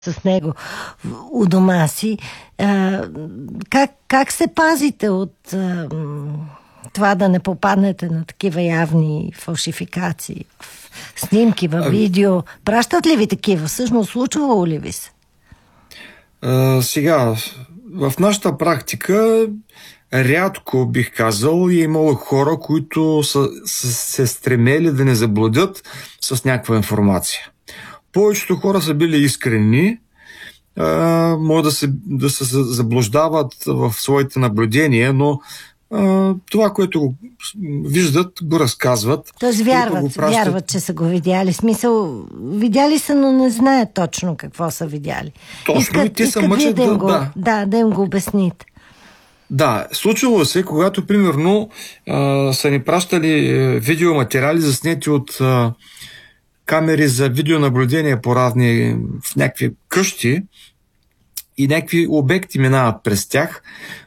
с него у дома си. Как се пазите от това да не попаднете на такива явни фалшификации? В снимки, във видео. Пращат ли ви такива? Всъщност случвало ли ви се? Сега, в нашата практика рядко бих казал и имало хора, които са се стремели да не заблудят с някаква информация. Повечето хора са били искрени, може да се заблуждават в своите наблюдения, но това, което виждат, го разказват. Тоест вярват, че са го видяли. Смисъл, видяли са, но не знаят точно какво са видяли. Точно, и те са мъчат да им го обясните. Да, случило се, когато, примерно, са ни пращали видеоматериали, заснети от камери за видеонаблюдение в някакви къщи и някакви обекти минават през тях.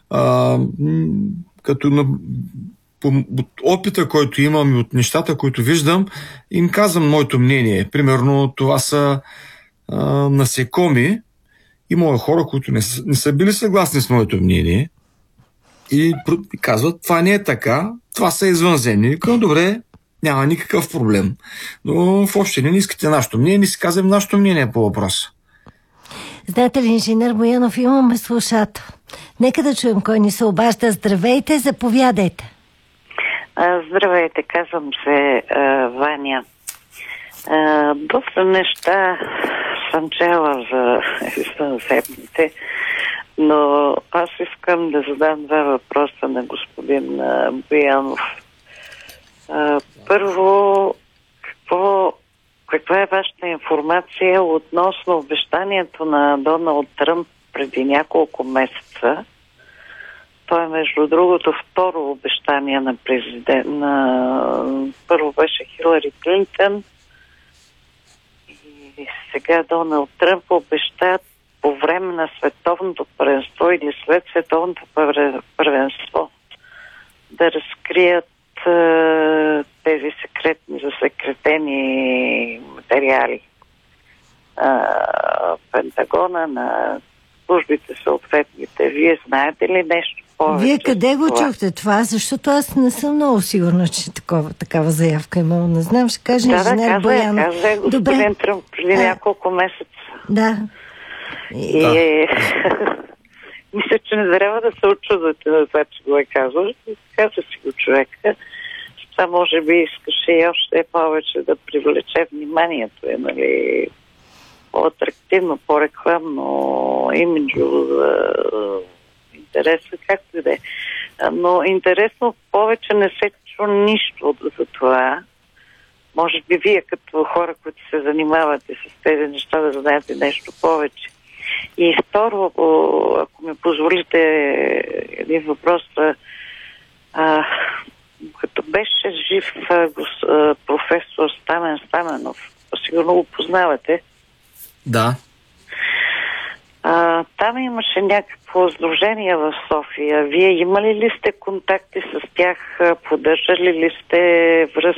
Като от опита, който имам и от нещата, които виждам, им казвам моето мнение. Примерно, това са насекоми. Има хора, които не са били съгласни с моето мнение и казват, това не е така, това са извънземни. Викам, добре, няма никакъв проблем. Но в общи не искате нашето мнение, не си казвам нашето мнение по въпроса. Знаете ли, инженер Боянов, имаме слушател. Нека да чуем кой ни се обажда. Здравейте, заповядайте. Здравейте, казвам се Ваня. Доста неща съм чела за извънземните, но аз искам да задам два въпроса на господин Боянов. Първо, каква е вашата информация относно обещанието на Доналд Тръмп преди няколко месеца? То е, между другото, второ обещание на президент. Първо беше Хилари Клинтън и сега Доналд Тръмп обеща по време на световното първенство или след световното първенство да разкрият тези засекретени материали Пентагона, на службите съответните. Вие знаете ли нещо повече? Вие къде го чухте това? Защото аз не съм много сигурна, че такава заявка имало. Не знам, ще каже инженер Боянов. Каза господин Тръмп преди няколко месеца. Да. Мисля, че не трябва да се очудвате на това, че го е казал. Каза си го човека. Това може би искаше и още повече да привлече вниманието. Нали? По-атрактивно, по-рекламно, имиджово, интересно, както и да е. Но интересно, повече не се чу нищо за това. Може би вие, като хора, които се занимавате с тези неща, да знаете нещо повече. И второ, ако ми позволите един въпрос, като беше жив професор Стамен Стаменов, сигурно го познавате. Да. Там имаше някакво сдружение в София. Вие имали ли сте контакти с тях? Поддържали ли сте връзки?